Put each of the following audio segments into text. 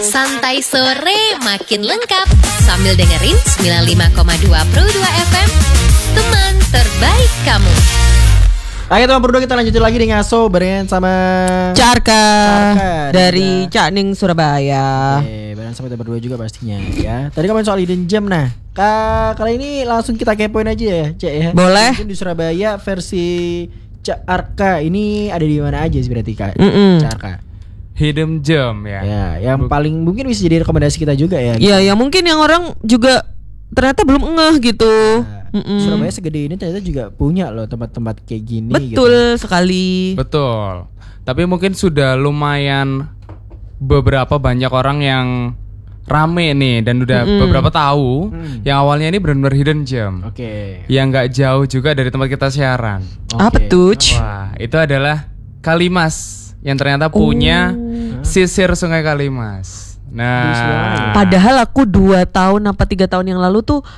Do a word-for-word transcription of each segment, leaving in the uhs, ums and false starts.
Santai sore makin lengkap sambil dengerin sembilan puluh lima koma dua Pro dua F M, teman terbaik kamu. Ayo teman berdua, kita lanjutin lagi di Ngaso bareng sama Carka, Carka dari Cak Ning Surabaya. Oke, bareng sama kita berdua juga pastinya ya. Tadi kemarin soal hidden gem, nah ka, kali ini langsung kita kepoin aja ya, Cek ya. Boleh. Mungkin di Surabaya versi Cak Arka ini ada di mana aja sih berarti Kak? Mm-mm. Cak Arka. Hidden gem ya. Ya, yang Buk- paling mungkin bisa jadi rekomendasi kita juga ya. Iya, ya mungkin yang orang juga ternyata belum ngeh gitu. Nah, Surabaya segede ini ternyata juga punya loh tempat-tempat kayak gini. Betul gitu. sekali. Betul. Tapi mungkin sudah lumayan beberapa banyak orang yang rame nih dan udah Mm-mm. beberapa tahu Mm. yang awalnya ini benar-benar hidden gem. Oke. Yang nggak jauh juga dari tempat kita siaran. Apa Oke. tuh? Wah, itu adalah Kalimas yang ternyata punya Oh. sisir Sungai Kalimas. Di sebelah mana ya? Nah, Padahal aku dua tahun apa tiga tahun yang lalu tuh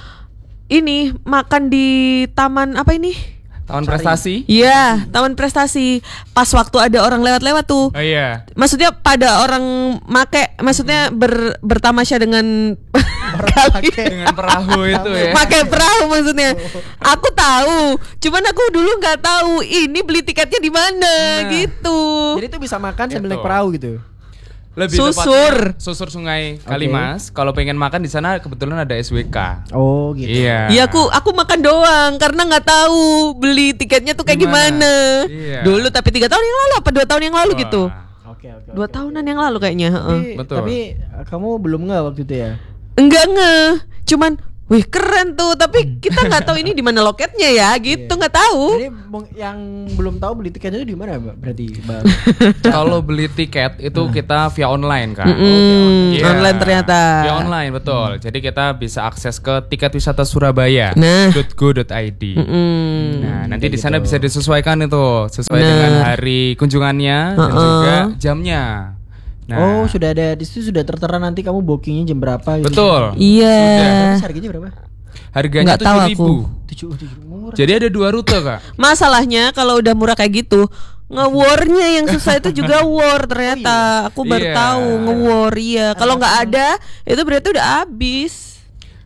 ini makan di taman apa ini? tahun prestasi. Iya, taman prestasi. Pas waktu ada orang lewat-lewat tuh. Oh iya. Maksudnya pada orang make, maksudnya ber, bertamasya dengan kali Dengan perahu itu ya. pakai perahu maksudnya. Aku tahu, cuman aku dulu nggak tahu ini beli tiketnya di mana Nah. gitu. Jadi itu bisa makan sambil Gitu. naik perahu gitu. Lebih Susur. tepatnya susur Sungai Kalimas. Kalau pengen makan di sana kebetulan ada S W K. Oh gitu. Iya. Iya, aku aku makan doang karena nggak tahu beli tiketnya tuh kayak Gimana? gimana. Iya. Dulu tapi tiga tahun yang lalu apa dua tahun yang lalu Wah. gitu. Oke oke. Dua oke, tahunan oke. yang lalu kayaknya. heeh. Tapi, Betul. tapi kamu belum nggak waktu itu ya? Enggak nge, cuman wih keren tuh, tapi kita nggak tahu ini di mana loketnya ya, gitu Iya. nggak tahu. Jadi mung- yang belum tahu beli tiketnya itu di mana, Mbak? Berarti, Mbak. Kalau beli tiket itu kita via online kan. Mm-mm, Iya. online ternyata. Via online betul. Jadi kita bisa akses ke tiket wisata Surabaya. Nah. .go dot i d. Mm-mm. Nah, nanti kayak di sana gitu. bisa disesuaikan itu sesuai Nah. dengan hari kunjungannya dan Uh-uh. juga jamnya. Nah, Oh, sudah ada di situ, sudah tertera nanti kamu bookingnya jam berapa gitu. betul. Iya. Terus harganya berapa? Harganya Nggak tahu tujuh ribu. Tujuh, tujuh murah. Jadi ada dua rute, Kak. Masalahnya kalau udah murah kayak gitu, nge-war-nya yang susah itu juga war ternyata. Aku baru Iya. tahu nge-war iya. Kalau nggak ada, itu berarti udah habis.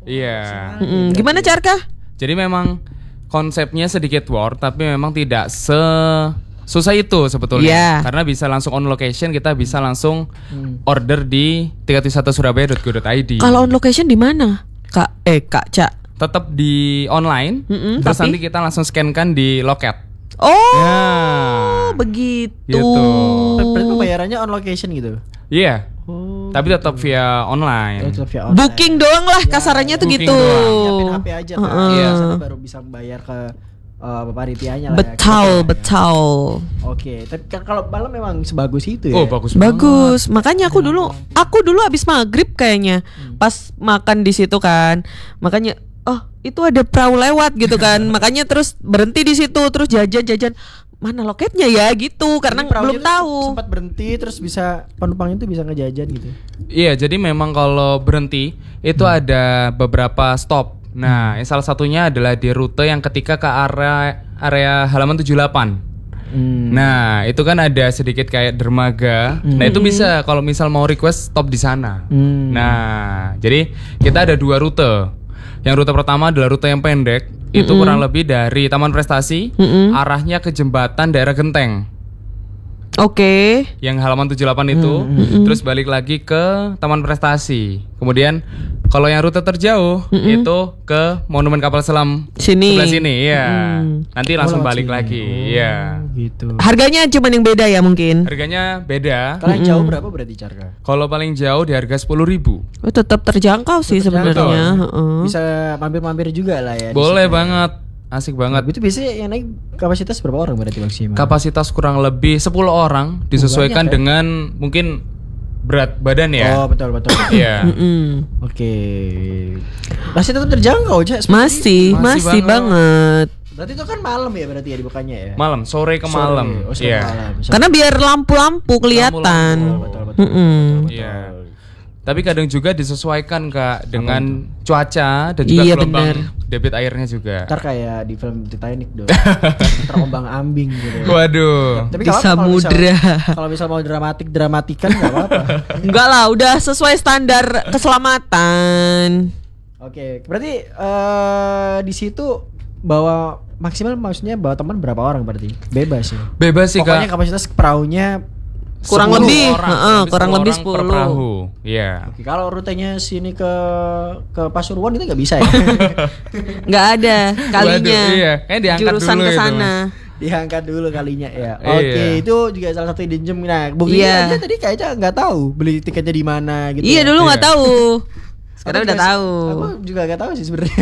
Iya. Mm-mm. Gimana Carka? Jadi memang konsepnya sedikit war, tapi memang tidak se susah itu sebetulnya. Iya. Karena bisa langsung on location, kita bisa langsung Hmm. order di tiket wisata surabaya dot go dot i d. Kalau on location di mana? Kak, eh Kak Cak. Tetap di online, Mm-mm, terus tapi? nanti kita langsung scan-kan di loket. Oh, Ya. begitu. Gitu. Berarti pembayarannya on location gitu. Iya. Oh. Tapi tetap via online. Tetap via online. Booking doang lah kasarannya tuh booking gitu. doang. Nyiapin H P aja kan. Heeh. Iya. Sana baru bisa bayar ke uh, panitianya lah. ya. Betul, Gitu. betul. Oke, tapi kan kalau malam memang sebagus itu ya. Oh, bagus. Bagus. Makanya aku dulu aku dulu habis maghrib kayaknya. Pas makan di situ kan. Makanya oh, itu ada perahu lewat gitu kan. Makanya terus berhenti di situ, terus jajan-jajan. Mana loketnya ya gitu karena Jadi perahunya belum tuh tahu. Sempat berhenti terus bisa penumpang itu bisa ngejajan gitu. Iya, jadi memang kalau berhenti itu Hmm. ada beberapa stop. Nah, yang salah satunya adalah di rute yang ketika ke area area halaman tujuh puluh delapan. Hmm. Nah, itu kan ada sedikit kayak dermaga. Nah, itu bisa kalau misal mau request stop di sana. Hmm. Nah, jadi kita ada dua rute. Yang rute pertama adalah rute yang pendek, itu kurang lebih dari Taman Prestasi Mm-mm. arahnya ke jembatan daerah Genteng. Oke. Yang halaman tujuh puluh delapan itu, terus balik lagi ke Taman Prestasi. Kemudian kalau yang rute terjauh itu ke Monumen Kapal Selam Sini. sebelah sini, ya. Mm. Nanti langsung lewat balik sini. lagi, Oh, ya. Gitu. Harganya cuman yang beda ya mungkin. Harganya beda. Kalian jauh berapa berarti Carka? Kalau paling jauh di harga sepuluh ribu. Oh, tetap terjangkau sih Terjangkau. sebenarnya. Heeh. Bisa mampir-mampir juga lah ya. di Boleh situ. banget, asik banget. Itu biasanya yang naik kapasitas berapa orang berarti maksimal? Kapasitas kurang lebih sepuluh orang disesuaikan banyak ya? dengan mungkin berat badan ya. Oh betul betul. Iya. Mm-mm. Oke. Masih tetap terjangkau aja. Masih, Masih masih, banget. banget. Berarti itu kan malam ya berarti ya dibukanya ya. Malam, sore ke Sore. malam. Oh, sore Iya. ke malam. Karena biar lampu-lampu kelihatan. Lampu-lampu, betul betul. Mm-mm. Iya. Tapi kadang juga disesuaikan Kak dengan cuaca dan juga Iya, gelombang bener. debit airnya juga. Ntar kayak di film Titanic dong. Terombang ambing gitu. Waduh. Tapi Di nggak apa-apa kalau misal- samudra. Kalau misal mau dramatik dramatikan nggak apa-apa. Enggak lah, udah sesuai standar keselamatan. Oke, berarti eh di situ bawa maksimal maksudnya bawa teman berapa orang berarti? Bebas ya. Bebas sih Pokoknya Kak. kapasitas perahunya Kurang sepuluh lebih, orang. heeh, kurang lebih per sepuluh. perahu. Iya. Oke, kalau rutenya sini ke ke Pasuruan itu nggak bisa ya? Enggak ada kalinya. Waduh, iya. Kayaknya diangkat Jurusan dulu ke itu, sana. Diangkat dulu kalinya ya. Iya. Oke, itu juga salah satu hidden gem. Nah, buktinya Iya. aja tadi kayaknya nggak tahu beli tiketnya di mana gitu. Iya, ya. dulu nggak Iya. tahu. Sekarang Aku udah juga- tahu. Aku juga gak tahu sih sebenarnya.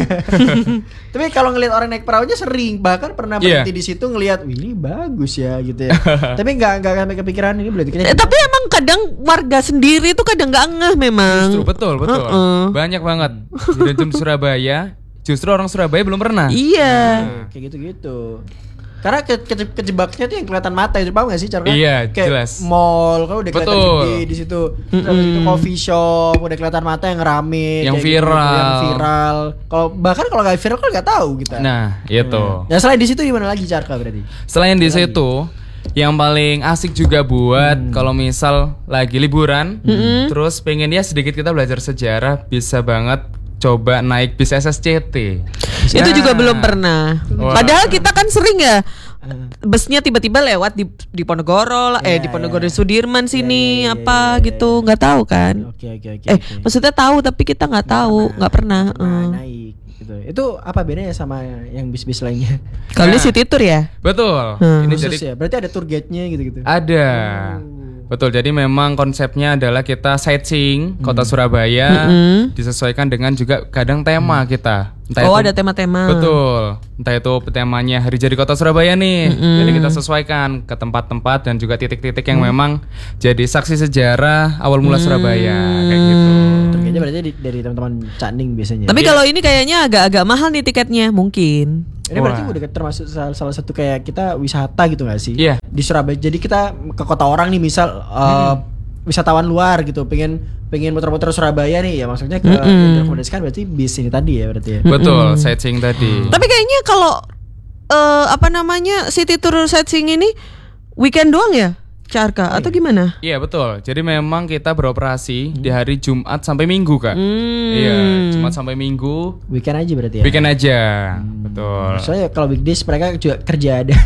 Tapi kalau ngelihat orang naik perahunya sering, bahkan pernah Iya. berhenti di situ ngelihat, wih ini bagus ya gitu ya. Tapi nggak nggak sampai kepikiran ini beli tiketnya. Eh, tapi emang kadang warga sendiri tuh kadang nggak ngeh memang. Justru betul, betul. Heeh. Banyak banget. Di Jam Surabaya, justru orang Surabaya belum pernah. Iya. Nah, kayak gitu-gitu. Karena ke, ke- kejebaknya tuh yang kelihatan mata itu, paham gak sih cara? Iya, kayak jelas. mall kan udah kelihatan Betul. gede di situ. Terus habis itu coffee shop udah kelihatan mata yang rame, Yang kayak gitu, viral. yang viral. Kalau bahkan kalau nggak viral kan nggak tahu kita. Nah, itu. Ya selain di situ di mana lagi Carka berarti? Selain di situ, yang paling asik juga buat Hmm. kalau misal lagi liburan, terus pengen ya sedikit kita belajar sejarah, bisa banget coba naik bis S S C T. Itu juga belum pernah. Wah. Padahal kita kan sering ya busnya tiba-tiba lewat di di Ponorogo lah, eh Iya, di Ponorogo iya. Sudirman sini iya, apa iya, gitu, nggak tahu kan? Oke oke oke. Eh, oke. maksudnya tahu tapi kita nggak tahu, nggak pernah. Nah, eh. naik gitu. Itu apa bedanya sama yang bis-bis lainnya? Kalau ini Nah. city tour ya? Betul. Hmm. Ini Khusus jadi ya. Berarti ada tour guide-nya gitu-gitu. ada. Oh. Betul. Jadi memang konsepnya adalah kita sightseeing kota Surabaya Mm-mm. disesuaikan dengan juga kadang tema kita. Entah Oh, itu- ada tema-tema. Betul. Entah itu temanya Hari Jadi Kota Surabaya nih. Jadi kita sesuaikan ke tempat-tempat dan juga titik-titik yang memang jadi saksi sejarah awal mula Surabaya kayak gitu. Tour guide-nya berarti di- dari teman-teman Canding biasanya. Tapi kalau ini kayaknya agak-agak mahal nih tiketnya mungkin. ini berarti Wah. udah termasuk salah, salah satu kayak kita wisata gitu gak sih? Iya. Di Surabaya. Jadi kita ke kota orang nih misal uh, wisatawan luar gitu, pengen pengen muter-muter Surabaya nih ya maksudnya ke yang direkomendasikan berarti bis ini tadi ya berarti ya. Betul, sightseeing tadi. Tapi kayaknya kalau eh, apa namanya city tour sightseeing ini weekend doang ya, Carka atau gimana? Iya betul. Jadi memang kita beroperasi di hari Jumat sampai Minggu kak. Hmm. Iya, Jumat sampai Minggu. Weekend aja berarti ya. Weekend aja. Betul. Soalnya kalau weekdays mereka juga kerja ada.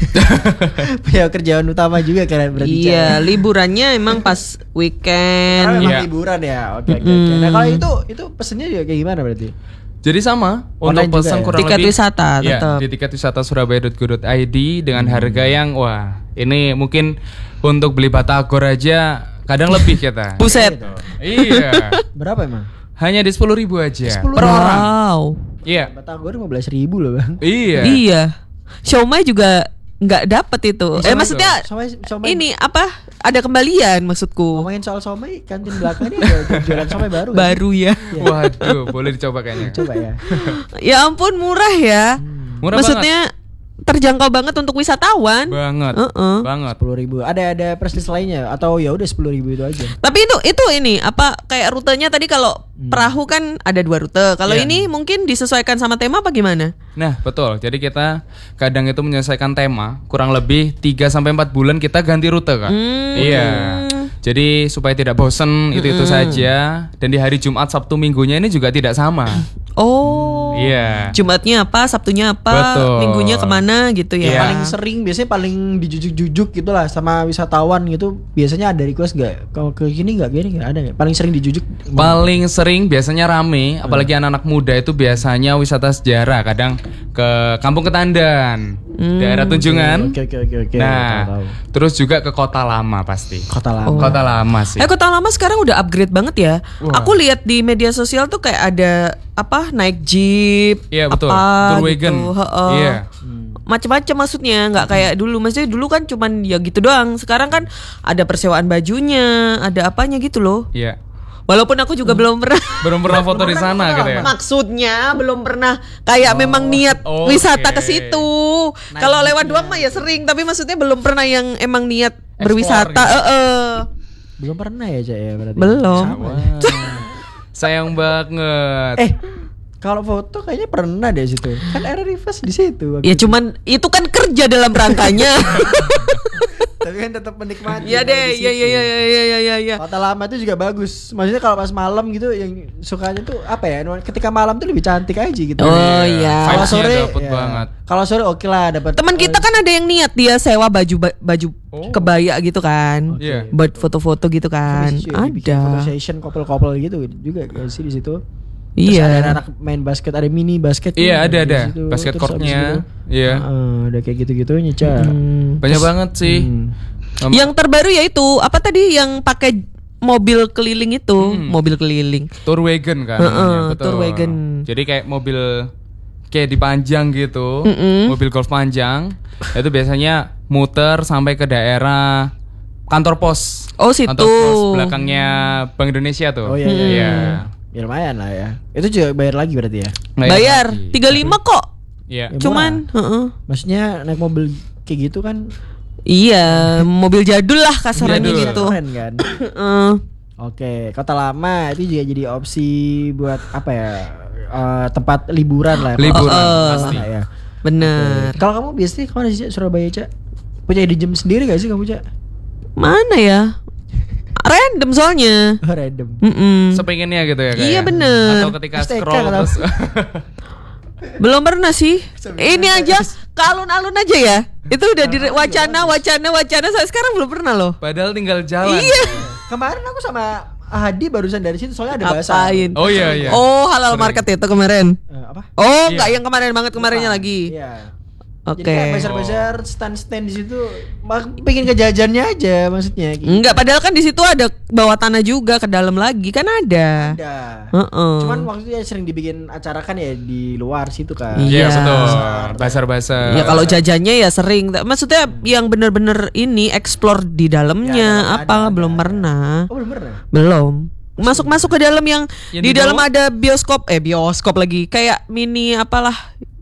Punya kerjaan utama juga kan berarti. Iya, Cak. liburannya emang pas Karena weekend. memang Iya. liburan ya. Oke oke oke. Nah, kalau itu itu pesennya juga kayak gimana berarti? Jadi sama Online untuk juga pesan ya? kurang Tiket lebih wisata ya, tetap. di tiket wisata surabaya dot go dot i d dengan harga yang wah ini mungkin untuk beli batagor aja kadang lebih kita. Buset. Iya. Berapa emang? Hanya di sepuluh ribu aja. sepuluh Per ribu. orang. Iya. Batagor lima belas ribu loh bang. Iya. Iya. Siomay juga nggak dapet itu. Eh, Somai- maksudnya somai- somai- ini apa? Ada kembalian maksudku. Ngomongin soal somai, kantin belakang ini ada jualan somai baru. kan? Baru ya. Waduh, boleh dicoba kayaknya. Coba ya. Ya ampun murah ya. Murah Maksudnya terjangkau banget untuk wisatawan. banget. Heeh. Banget. Sepuluh ribu. Ada ada prestis lainnya atau ya udah sepuluh ribu itu aja. Tapi itu itu ini apa kayak rutenya tadi kalau perahu kan ada dua rute. Kalau Iya. ini mungkin disesuaikan sama tema apa gimana? Nah, betul. Jadi kita kadang itu menyelesaikan tema kurang lebih tiga sampai empat bulan kita ganti rute, Kak. Hmm. Iya. Jadi supaya tidak bosen itu-itu saja dan di hari Jumat, Sabtu, Minggunya ini juga tidak sama. Oh. Iya. Jumatnya apa, Sabtunya apa, Betul. Minggunya kemana gitu ya. Iya. Paling sering biasanya paling dijujuk-jujuk gitu lah sama wisatawan gitu. Biasanya ada request gak? Kalau ke gini nggak gini nggak ada nggak? Paling sering dijujuk. Paling sering biasanya rame, apalagi anak-anak muda itu biasanya wisata sejarah, kadang ke Kampung Ketandan, daerah Tunjungan. Oke oke oke oke. Nah, Tahu-tahu. terus juga ke Kota Lama pasti. Kota lama. Kota Lama sih. Eh Kota Lama sekarang udah upgrade banget ya. Aku lihat di media sosial tuh kayak ada apa naik jeep, Iya, betul. apa Tour wagon. gitu. Heeh. Iya. Macem-macem maksudnya, nggak kayak dulu. Maksudnya dulu kan cuman ya gitu doang. Sekarang kan ada persewaan bajunya, ada apanya gitu loh. Iya. Walaupun aku juga belum pernah. Belum pernah foto di sana gitu ya. Maksudnya belum pernah kayak memang niat oke. wisata ke situ. Kalau lewat doang mah ya sering, tapi maksudnya belum pernah yang emang niat berwisata. gitu. Heeh. Belum pernah ya Cak ya berarti. Belum. Wah. Sayang banget. Eh, kalau foto kayaknya pernah deh situ. Kan era reverse di situ. Ya cuman itu kan kerja dalam rangkanya. Tapi kan tetap menikmati. Iya deh, iya iya iya iya iya iya ya. Kota lama itu juga bagus. Maksudnya kalau pas malam gitu yang sukanya tuh apa ya? Ketika malam tuh lebih cantik aja gitu. Oh iya. Kalau Vibes-nya sore dapet ya. banget. Kalau sore oke lah dapat. Teman kita kan ada yang niat dia sewa baju baju Oh. kebaya gitu kan. Iya. Buat foto-foto gitu kan. Ada. Foto Ada. session couple-couple gitu juga gak sih di situ. Terus Iya. ada anak main basket, ada mini basket. Iya, ada, di ada. situ. Basket Terus habis court-nya. gitu, Iya. heeh, ada kayak gitu-gitunya, Ca. Hmm. Banyak banget sih. Hmm. Um, Yang terbaru yaitu apa tadi yang pakai mobil keliling itu, Hmm. mobil keliling. tour wagon kan. Heeh, namanya, betul. tour wagon. Jadi kayak mobil kayak dipanjang gitu, Mm-mm. mobil golf panjang. Itu biasanya muter sampai ke daerah kantor pos. Oh, situ. Kantor pos belakangnya Bank Indonesia tuh. Oh iya iya. iya. Iya. Ya lumayan lah ya. Itu juga bayar lagi berarti ya. Bayar lagi. tiga puluh lima kok. Iya. Ya, Cuman, heeh. Maksudnya naik mobil kayak gitu kan Iya, mobil jadul lah kasarannya Jadul. gitu. keren kan. Heeh. Oke, kota lama itu juga jadi opsi buat apa ya? eh, tempat liburan lah. Liburan, Kota pasti. lama ya. Bener. Kalau kamu biasanya kemana sih Cak? Surabaya, Cak? Punya di jam sendiri gak sih kamu, Cak? Mana ya? Random soalnya. Oh, random. Mm-mm. Sepengennya gitu ya kayak. Iya, bener. Atau ketika S T K scroll kalau- terus Belum pernah sih. Sebenarnya Ini aja ke alun-alun aja ya. Itu udah di Alun-alun wacana, wacana, wacana. Saya sekarang belum pernah loh. padahal tinggal jalan. Iya. Kemarin aku sama Hadi barusan dari situ soalnya ada bahasa. Ngapain? Oh iya iya. Oh, halal Sering. market itu kemarin. Eh, apa? Oh, Iya. enggak yang kemarin banget kemarinnya Bukan. lagi. Iya. Oke. Jadi kayak bazar-bazar stand-stand di situ mak- pengen ke jajannya aja maksudnya. Gitu. Enggak, padahal kan di situ ada bawah tanah juga ke dalam lagi kan ada. Ada. Heeh. Cuman waktu itu sering dibikin acara kan ya di luar situ kan. Iya. Iya betul. Pasar. Basar-basar. Ya kalau jajannya ya sering. Maksudnya yang bener-bener ini explore di dalamnya Ya, ada, apa ada, belum ada. pernah. Oh belum pernah. Belum. Masuk-masuk ke dalam yang, Yang di di dalam bawah? ada bioskop eh bioskop lagi kayak mini apalah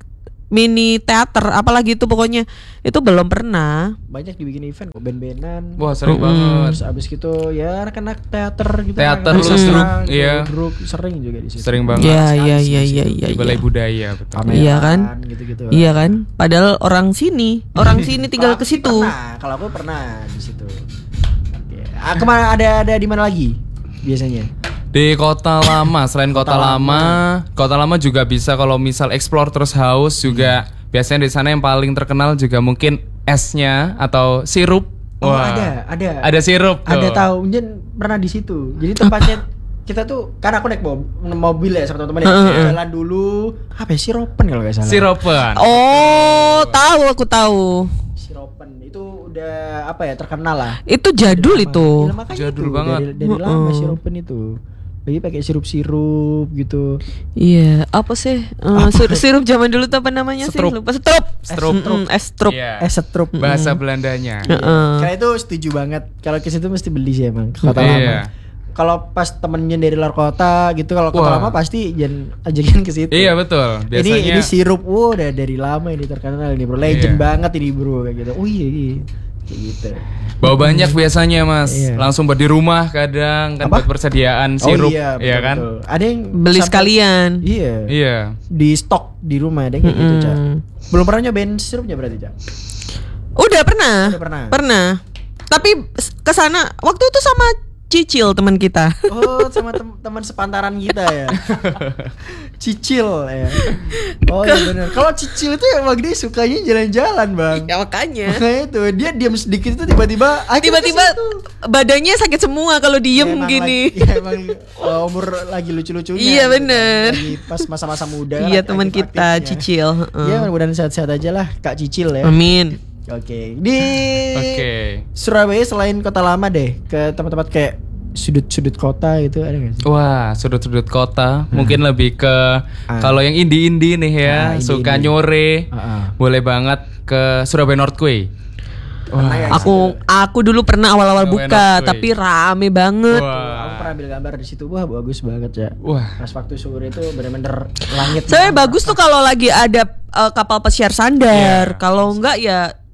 mini teater apalagi itu pokoknya itu belum pernah. Banyak dibikin event kok band-bandan. Wah sering Mm-mm. Terus banget. abis gitu ya anak-anak teater gitu. Teater, anak-anak sastra, sastra, iya. grup sering juga di situ. Sering banget. Iya Sekali iya sih iya di iya situ. iya. Di Balai Iya. Budaya betul. Pameran, Iya kan? gitu-gitu. Iya kan? Padahal orang sini, orang sini tinggal Kalau ke aku sih situ. Pernah. Kalau aku pernah di situ. Oke. Ah, kemana ada ada di mana lagi biasanya? Di Kota Lama, selain Kota, Kota Lama, Kota Lama juga bisa kalau misal explore terus haus juga biasanya di sana yang paling terkenal juga mungkin esnya atau sirup. Oh, ada, ada. Ada sirup tuh. Ada tahu, mungkin pernah di situ. Jadi tempatnya kita tuh kan aku naik mobil, mobil ya sama teman-teman ya. Jalan dulu. Apa ya, Siropen kalau nggak salah. Sirupan. Oh, tahu aku tahu. Siropen itu udah apa ya, terkenal lah. Itu jadul Lama. itu. Iya, makanya Jadul itu, banget. Dari, dari lama Siropen itu. Lagi pakai sirup-sirup gitu. Iya, apa sih? Eh, sur- sirup zaman dulu tuh apa namanya Setrup. sih? Lupa setrup. Setrup. Mm-mm, es strup. Iya. Eh setrup. Bahasa Belandanya. Heeh. Karena itu setuju banget. Kalau ke situ mesti beli sih emang ke Kota Iya. Lama. Kalau pas temennya dari luar kota gitu, kalau Kota Wah. Lama pasti jangan ajakin ke situ. Iya betul. Biasanya Ini ini sirup, wow, udah dari lama ini terkenal ini bro, legend Iya. banget ini bro kayak gitu. Oh iya, iya. Kayak gitu. bawa banyak biasanya mas. Iya. Langsung buat di rumah kadang kan Apa? buat persediaan sirup. Oh iya, betul, kan? betul. Ada yang Beli sampai- sekalian. Iya. Iya. Di stok di rumah ada yang kayak gitu, Cak. Mm-mm. Belum pernah nyobain sirupnya berarti, Cak? Udah pernah. Udah pernah. Pernah. Tapi s- kesana waktu itu sama Cicil teman kita. Oh, sama tem- teman sepantaran kita ya. Cicil ya. Oh iya benar. Kalau Cicil itu emang dia sukanya jalan-jalan, Bang. Ya makanya. Makanya itu dia diam sedikit itu tiba-tiba ayo kita Tiba-tiba ke situ. badannya sakit semua kalau diem Ya, emang gini. lagi- ya, emang uh, umur lagi lucu-lucunya. Iya, gitu. bener. Lagi pas masa-masa muda. Iya lagi teman kita aktif-aktifnya. Cicil. heeh. Iya, mudah-mudahan sehat-sehat aja lah Kak Cicil ya. Amin. Oke. Di Oke. Surabaya selain kota lama deh, ke tempat-tempat kayak sudut-sudut kota gitu ada nggak sih? Wah, sudut-sudut kota mungkin lebih ke Ah. kalau yang indie-indie nih ya, Ah, indie-indie. suka nyore. Ah, ah. Boleh banget ke Surabaya Northway. Pernah ya di Aku aku dulu pernah awal-awal Surabaya buka, Northway. tapi rame banget. situ? Aku Wah. pernah ambil gambar di situ, wah bagus banget ya. Wah. Pas waktu sore itu bener-bener langit. Saya bagus tuh kalau lagi ada eh, kapal pesiar sandar. Iya. Kalau enggak ya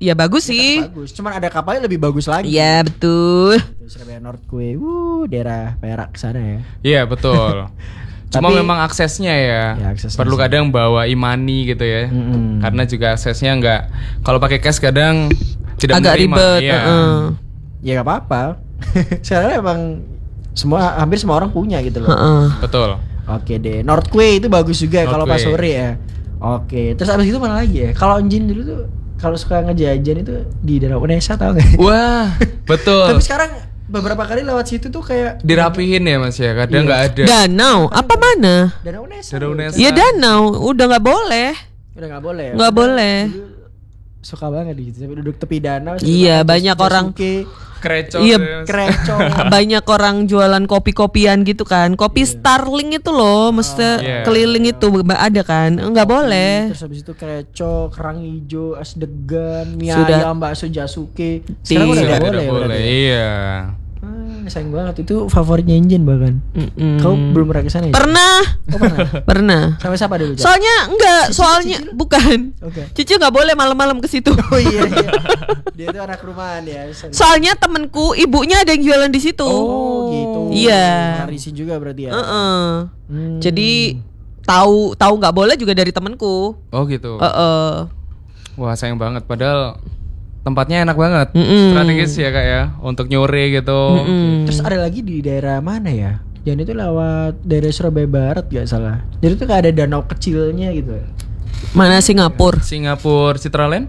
Ya bagus Ya, sih. tetap bagus. Cuman ada kapalnya lebih bagus lagi. Iya betul. Gitu, Surabaya Northway, wuh, daerah Perak sana ya. Iya betul. Cuma Tapi- memang aksesnya ya, Ya, aksesnya perlu sih. kadang bawa e-money gitu ya. Mm-mm. Karena juga aksesnya nggak, kalau pakai cash kadang tidak Agak menerima. ribet. Iya. heeh. Ya gak apa-apa. Sekarang emang semua hampir semua orang punya gitu loh. Heeh. Betul. Oke deh, Northway itu bagus juga kalau pas Northway. sore ya. Oke, terus abis itu mana lagi ya? Kalau Enjin dulu tuh kalau suka ngejajan itu di Danau Unesa tau gak? Wah, betul. Tapi sekarang beberapa kali lewat situ tuh kayak Dirapihin ya Mas ya, kadang Iya. nggak ada. Danau apa mana? Danau Unesa. Danau loh. Unesa. Ya danau, udah nggak boleh. Udah nggak boleh. ya? Nggak Padahal boleh. dulu Suka banget di situ, tapi duduk tepi danau. sambil Iya, makan banyak jas- orang- jasuke, Kreco. Iya, gitu ya, Mas. kreco. Banyak orang jualan kopi-kopian gitu kan. Kopi Starling itu loh, mesti Iya. keliling itu ba- ada kan. Nggak boleh. Terus habis itu kreco, kerang hijau, es degan, mie Sudah. ayam, bakso jasuke. Sekarang udah Tidak, nggak Tidak boleh. boleh. berarti. Iya. Ah, sayang banget, itu favoritnya Injen bahkan. Mm-mm. Kau belum pernah kesana ya? Pernah, Oh, pernah. pernah. Sama siapa dulu? Cak? Soalnya enggak, Cici, soalnya Cici. bukan. Oke. Cici nggak boleh malam-malam ke situ. Oh iya, iya. Dia itu anak rumahan ya. Soalnya temenku ibunya ada yang jualan di situ. Oh gitu. Iya. Harisin juga berarti ya. Heeh. Hmm. Jadi tahu tahu nggak boleh juga dari temenku. Oh gitu. Heeh. Wah sayang banget. Padahal tempatnya enak banget. Mm-mm. Strategis ya kak ya, untuk nyore gitu. Mm-mm. Terus ada lagi di daerah mana ya? Dan itu lewat daerah Surabaya Barat gak salah. Jadi itu kayak ada danau kecilnya gitu. Mana Singapura? Singapura Citraland.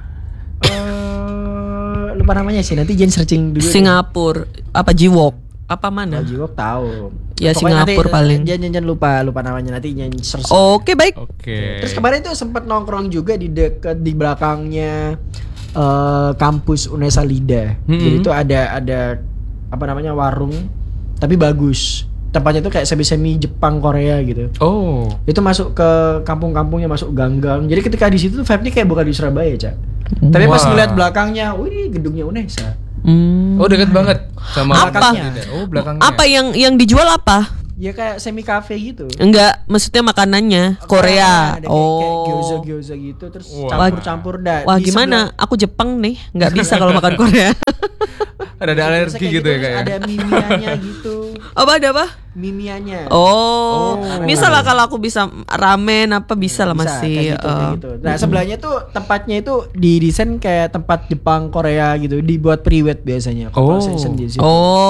Eh, lupa namanya sih. Nanti Jen searching dulu. deh. Singapura apa Jiwok? Apa Oh, mana? Jiwok tahu. Ya, Pokoknya Singapura nanti, paling. Jen, Jen, Jen lupa lupa namanya, nanti Jen search. Oke baik. Oke. Terus kemarin tuh sempat nongkrong juga di dekat di belakangnya eh, kampus Unesa Lida. Mm-mm. Jadi itu ada ada apa namanya warung tapi bagus. Tempatnya tuh kayak semi-semi Jepang Korea gitu. Oh. Itu masuk ke kampung-kampungnya, masuk gang-gang. Jadi ketika di situ tuh vibe-nya kayak bukan di Surabaya, Cak. Tapi pas Wah. ngeliat belakangnya, wih gedungnya Unesa. Hmm. Oh deket banget sama Apa? belakangnya. Oh belakangnya. Apa yang yang dijual apa? Ya kayak semi cafe gitu. Enggak, maksudnya makanannya Korea. Ada kayak, kayak Oh. gyoza-gyoza gitu terus Wah. campur-campur dah. Wah Di gimana? Aku Jepang nih, nggak bisa kalau makan Korea. Ada ada sebelah- alergi kayak gitu ya terus kak ya. Ada mimianya gitu. Apa ada apa? Mimianya. Oh, Oh. bisa lah kalau aku bisa ramen apa bisa lah Bisa, masih. kayak gitu, eh. kayak gitu. Nah sebelahnya tuh tempatnya itu didesain kayak tempat Jepang Korea gitu, dibuat priwet biasanya. Oh. Kalau season di situ.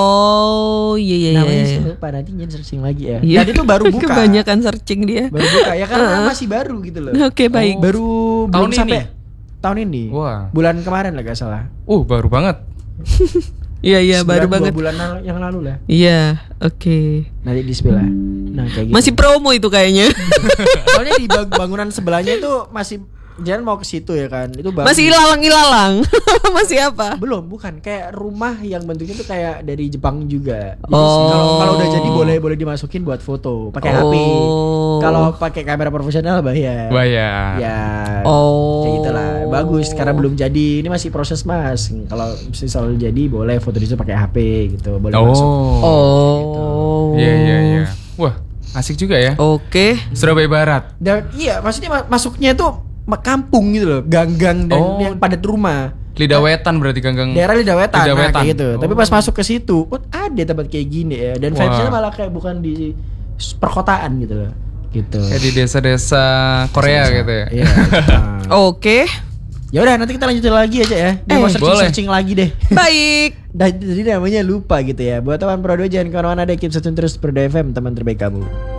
Oh, iya iya iya. Namanya sih iya. lupa, nanti Jen searching lagi ya. Iya. Dan itu baru buka. Kebanyakan searching dia. Baru buka ya karena masih baru gitu loh. Oke baik. Baru Tahun belum ini? sampai tahun ini. Wah. Bulan kemarin lah gak salah. Uh baru banget. Iya iya Sebulan, baru dua banget. bulan lalu- yang lalu lah. Iya, oke. Nanti di sebelah. Nah kayak gitu. Masih promo itu kayaknya. Soalnya di bag- bangunan sebelahnya itu masih jangan mau ke situ ya kan. Itu bagus. Masih ilalang-ilalang. Masih apa? Belum, bukan kayak rumah yang bentuknya tuh kayak dari Jepang juga. Jadi Oh. kalau kalau udah jadi boleh boleh dimasukin buat foto pakai H P. Oh. Kalau pakai kamera profesional bayar. Bayar. Ya. Oh. Kayak gitulah. Bagus karena belum jadi. Ini masih proses Mas. Kalau misal jadi boleh foto di situ pakai H P gitu. Boleh masuk. Oh. Oh. Iya iya iya. Wah asik juga ya. Oke. Surabaya Barat. Dan iya, maksudnya ma- masuknya tuh ma- kampung gitu loh, gang-gang dan Oh. yang padat rumah. Lidah Wetan berarti ganggang. Daerah Lidah Wetan, Lidah nah, Wetan. kayak gitu. Oh. Tapi pas masuk ke situ, oh, ada tempat kayak gini ya. Dan Wah. vibes-nya malah kayak bukan di s- perkotaan gitu loh. Gitu. Kayak di desa-desa Korea gitu ya. Iya. Nah. Oke. Ya udah nanti kita lanjutin lagi aja ya. Dia Eh, mau searching, boleh. searching lagi deh. Baik. Jadi namanya lupa gitu ya. Buat teman Pro dua jangan kemana-mana deh. Keep stay tune terus Pro dua F M, teman terbaik kamu.